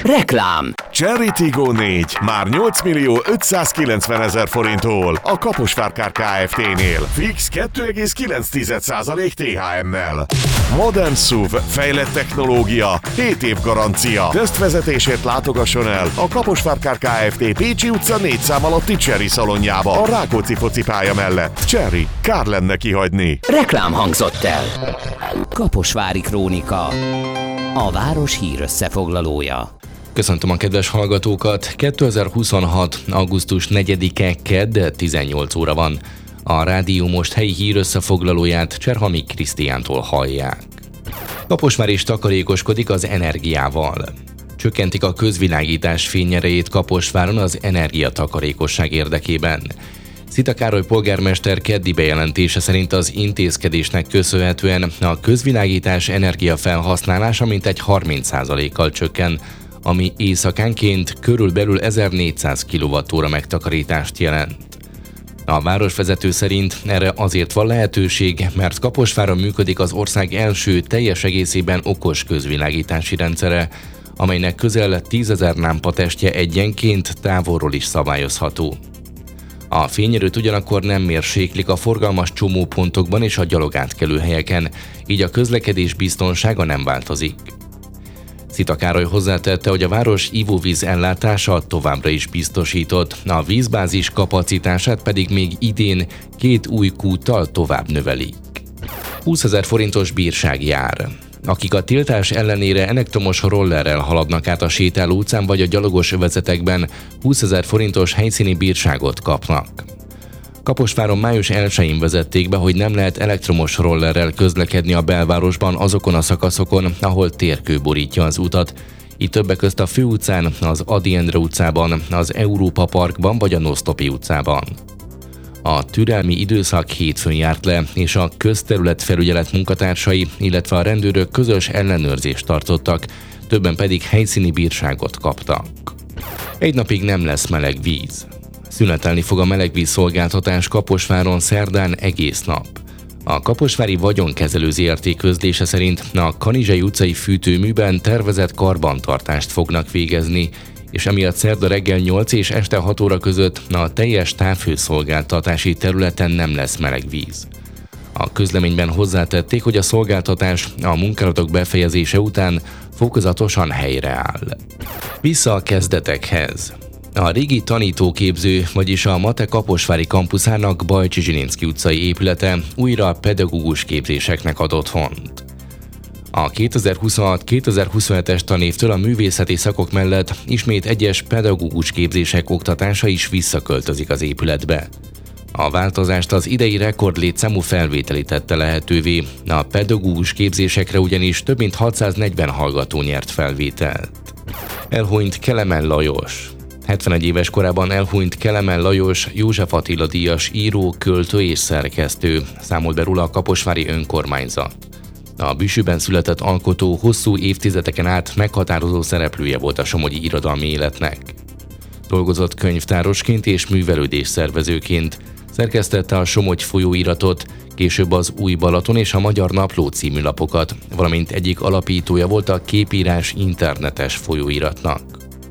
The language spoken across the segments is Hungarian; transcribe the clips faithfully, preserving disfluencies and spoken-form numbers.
Reklám. Cherry Tiggo négy már nyolc millió ötszázkilencven ezer forinttól a Kaposvár Kft-nél. Fix kettő egész kilenc százalék té há em-mel. Modern es u vé, fejlett technológia, hét év garancia. Tesztvezetésért látogasson el a Kaposvár Kft. Pécsi utca négy szám alatti Cherry szalonjába, a Rákóczi focipálya mellett. Cherry, kár lenne kihagyni. Reklám hangzott el. Kaposvári Krónika. A város hír összefoglalója. Köszöntöm a kedves hallgatókat! kétezer-huszonhat. augusztus negyedike kedd tizennyolc óra van. A rádió most helyi hír összefoglalóját Cserhami Krisztiántól hallják. Kaposvár is takarékoskodik az energiával. Csökkentik a közvilágítás fényerejét Kaposváron az energiatakarékosság érdekében. Szita Károly polgármester keddi bejelentése szerint az intézkedésnek köszönhetően a közvilágítás energiafelhasználása mintegy harminc százalékkal csökken, ami éjszakánként körülbelül ezernégyszáz kilovattóra megtakarítást jelent. A városvezető szerint erre azért van lehetőség, mert Kaposváron működik az ország első teljes egészében okos közvilágítási rendszere, amelynek közel tízezer lámpatestje egyenként távolról is szabályozható. A fényerőt ugyanakkor nem mérséklik a forgalmas csomópontokban és a gyalogátkelő helyeken, így a közlekedés biztonsága nem változik. Szita Károly hozzátette, hogy a város ivóvíz ellátása továbbra is biztosított, a vízbázis kapacitását pedig még idén két új kúttal tovább növelik. húszezer forintos bírság jár. Akik a tiltás ellenére elektromos rollerrel haladnak át a sétáló utcán vagy a gyalogos övezetekben, húszezer forintos helyszíni bírságot kapnak. Kaposváron május elsején vezették be, hogy nem lehet elektromos rollerrel közlekedni a belvárosban azokon a szakaszokon, ahol térkő borítja az utat. Itt többek közt a Főutcán, az Ady Endre utcában, az Európa Parkban vagy a Nosztopi utcában. A türelmi időszak hétfőn járt le, és a közterületfelügyelet munkatársai, illetve a rendőrök közös ellenőrzést tartottak, többen pedig helyszíni bírságot kaptak. Egy napig nem lesz meleg víz. Szünetelni fog a melegvíz szolgáltatás Kaposváron szerdán egész nap. A Kaposvári Vagyonkezelő zé er té közlése szerint a Kanizsai utcai fűtőműben tervezett karbantartást fognak végezni, és emiatt szerda reggel nyolc és este hat óra között a teljes távhőszolgáltatási területen nem lesz meleg víz. A közleményben hozzátették, hogy a szolgáltatás a munkálatok befejezése után fokozatosan helyreáll. Vissza a kezdetekhez. A régi tanítóképző, vagyis a MATE Kaposvári kampuszának Bajcsi Zsilinszky utcai épülete újra pedagógus képzéseknek ad otthont. A kétezer-huszonhat kétezer-huszonhetes tanévtől a művészeti szakok mellett ismét egyes pedagógus képzések oktatása is visszaköltözik az épületbe. A változást az idei rekordlétszámú felvételi tette lehetővé, a pedagógus képzésekre ugyanis több mint hatszáznegyven hallgató nyert felvételt. Elhunyt Kelemen Lajos. hetvenegy éves korában elhunyt Kelemen Lajos József Attila díjas író, költő és szerkesztő, számolt be róla a kaposvári önkormányzat. A Büsőben született alkotó hosszú évtizedeken át meghatározó szereplője volt a somogyi irodalmi életnek. Dolgozott könyvtárosként és művelődés szervezőként, szerkesztette a Somogy folyóiratot, később az Új Balaton és a Magyar Napló című lapokat, valamint egyik alapítója volt a Képírás internetes folyóiratnak.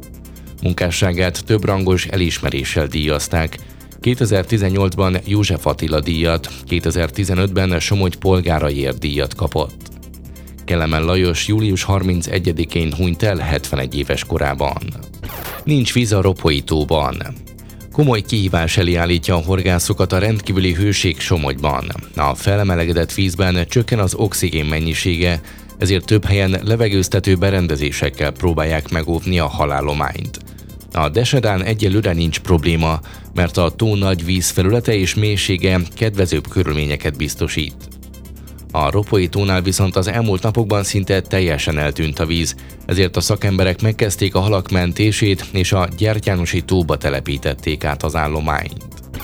Munkásságát több rangos elismeréssel díjazták. kétezer-tizennyolcban József Attila díjat, kétezer-tizenötben a Somogy polgáraiért díjat kapott. Kelemen Lajos július harmincegyedikén hunyt el hetvenegy éves korában. Nincs víz a Ropoi tóban. Komoly kihívás elé állítja a horgászokat a rendkívüli hőség Somogyban. A felemelegedett vízben csökken az oxigén mennyisége, ezért több helyen levegőztető berendezésekkel próbálják megóvni a halállományt. A Desedán egyelőre nincs probléma, mert a tó nagy vízfelülete és mélysége kedvezőbb körülményeket biztosít. A Ropoi tónál viszont az elmúlt napokban szinte teljesen eltűnt a víz, ezért a szakemberek megkezdték a halak mentését és a Gyertyánosi tóba telepítették át az állományt.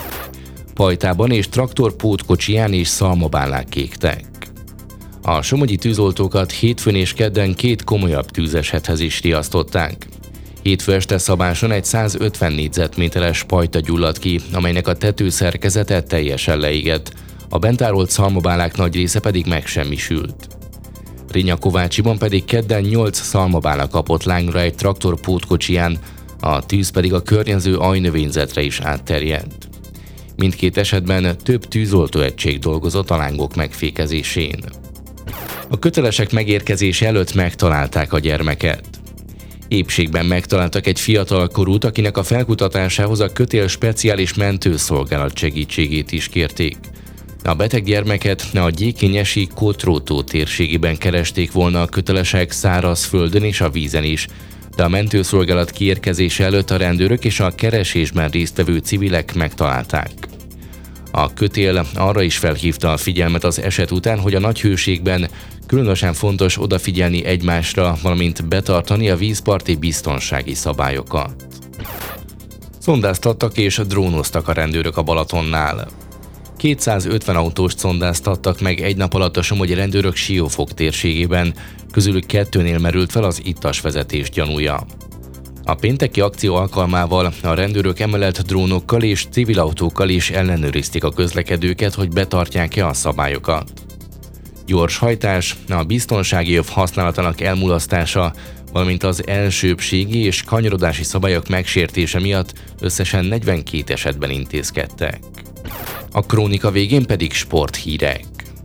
Pajtában és traktorpótkocsiján is szalmabálák égtek. A somogyi tűzoltókat hétfőn és kedden két komolyabb tűzesethez is riasztották. Hétfő este Szabáson egy százötven négyzetméteres pajta gyulladt ki, amelynek a tetőszerkezete teljesen leégett, a bentárolt szalmabálák nagy része pedig megsemmisült. Rinyakovácsiban pedig kedden nyolc szalmabála kapott lángra egy traktor pótkocsiján, a tűz pedig a környező ajnövényzetre is átterjedt. Mindkét esetben több tűzoltóegység dolgozott a lángok megfékezésén. A kötelesek megérkezése előtt megtalálták a gyermeket. Épségben megtaláltak egy fiatal korút, akinek a felkutatásához a kötél speciális mentőszolgálat segítségét is kérték. A beteg gyermeket a gyékényesi Kotrótó térségében keresték volna a kötelesek szárazföldön és a vízen is, de a mentőszolgálat kiérkezése előtt a rendőrök és a keresésben résztvevő civilek megtalálták. A kötél arra is felhívta a figyelmet az eset után, hogy a nagy hőségben különösen fontos odafigyelni egymásra, valamint betartani a vízparti biztonsági szabályokat. Szondáztattak és drónoztak a rendőrök a Balatonnál. kétszázötven autóst szondáztattak meg egy nap alatt a somogyi rendőrök Siófok térségében, közülük kettőnél merült fel az ittas vezetés gyanúja. A pénteki akció alkalmával a rendőrök emellett drónokkal és civil autókkal is ellenőrizték a közlekedőket, hogy betartják-e a szabályokat. Gyors hajtás, a biztonsági öv használatának elmulasztása, valamint az elsőbbségi és kanyarodási szabályok megsértése miatt összesen negyvenkét esetben intézkedtek. A krónika végén pedig sporthírek.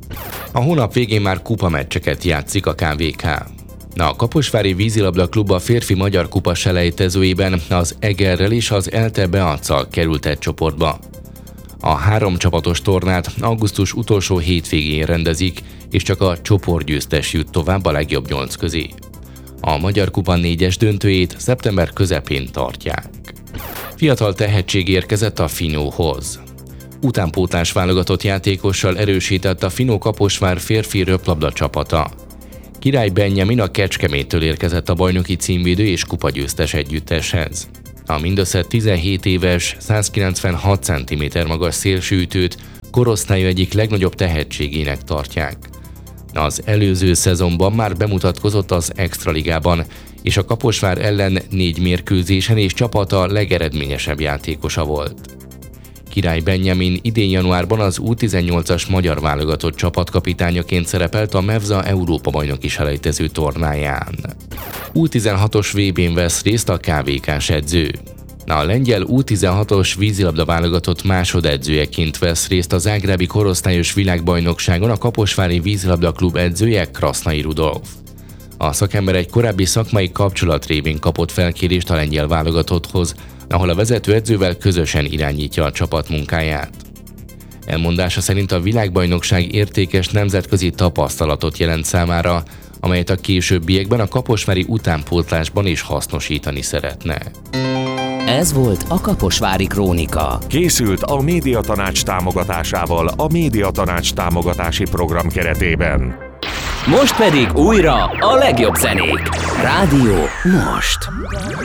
A hónap végén már kupameccseket játszik a ká vé ká. A Kaposvári Vízilabda Klub a férfi magyar kupa selejtezőjében az Egerrel és az ELTE Beac-szal került egy csoportba. A három csapatos tornát augusztus utolsó hétvégén rendezik, és csak a csoportgyőztes jut tovább a legjobb nyolc közé. A Magyar Kupa négyes döntőjét szeptember közepén tartják. Fiatal tehetség érkezett a Finóhoz. Utánpótlás válogatott játékossal erősített a Finó-Kaposvár férfi röplabda csapata. Király Benjamin a Kecskeméttől érkezett a bajnoki címvédő és kupagyőztes együtteshez. A mindössze tizenhét éves, százkilencvenhat centiméter magas szélsőütőt korosztálya egyik legnagyobb tehetségének tartják. Az előző szezonban már bemutatkozott az Extraligában, és a Kaposvár ellen négy mérkőzésen és csapata legeredményesebb játékosa volt. Király Benjamin idén januárban az U tizennyolcas magyar válogatott csapatkapitányaként szerepelt a Mevza Európa-bajnoki selejtező tornáján. U tizenhatos vé bén vesz részt a ká vé ká-s edző. A lengyel U tizenhatos vízilabda válogatott másodedzőjeként vesz részt a zágrábi korosztályos világbajnokságon a Kaposvári Vízilabda Klub edzője Krasznai Rudolf. A szakember egy korábbi szakmai kapcsolat révén kapott felkérést a lengyel válogatotthoz, ahol a vezetőedzővel közösen irányítja a csapat munkáját. Elmondása szerint a világbajnokság értékes nemzetközi tapasztalatot jelent számára, amelyet a későbbiekben a kaposvári utánpótlásban is hasznosítani szeretne. Ez volt a Kaposvári Krónika. Készült a Médiatanács támogatásával a Médiatanács támogatási program keretében. Most pedig újra a legjobb zenék. Rádió most.